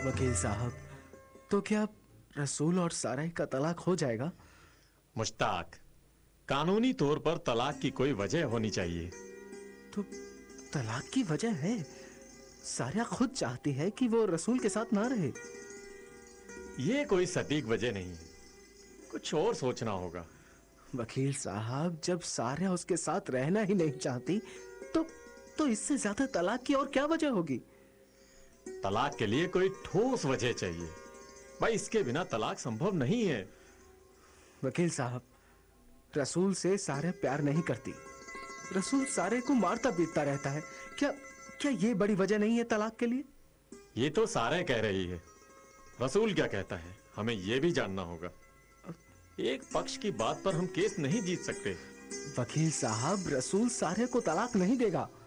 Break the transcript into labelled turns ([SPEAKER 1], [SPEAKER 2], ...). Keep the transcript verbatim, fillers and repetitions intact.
[SPEAKER 1] वकील साहब, तो क्या रसूल और सारा का तलाक हो जाएगा?
[SPEAKER 2] मुश्ताक, कानूनी तौर पर तलाक की कोई वजह होनी चाहिए।
[SPEAKER 1] तो तलाक की वजह है? सारा खुद चाहती है कि वो रसूल के साथ ना रहे।
[SPEAKER 2] ये कोई सटीक वजह नहीं, कुछ और सोचना होगा।
[SPEAKER 1] वकील साहब, जब सारा उसके साथ रहना ही नहीं चाहती तो तो इससे ज्यादा तलाक की और क्या वजह होगी?
[SPEAKER 2] तलाक के लिए कोई ठोस वजह चाहिए भाई, इसके बिना तलाक संभव नहीं है।
[SPEAKER 1] वकील साहब, रसूल से सारे प्यार नहीं करती। रसूल सारे को मारता पीटता रहता है। क्या क्या ये बड़ी वजह नहीं है तलाक के लिए?
[SPEAKER 2] ये तो सारे कह रही है, रसूल क्या कहता है हमें ये भी जानना होगा। एक पक्ष की बात पर हम केस नहीं जीत सकते।
[SPEAKER 1] वकील साहब, रसूल सारे को तलाक नहीं देगा।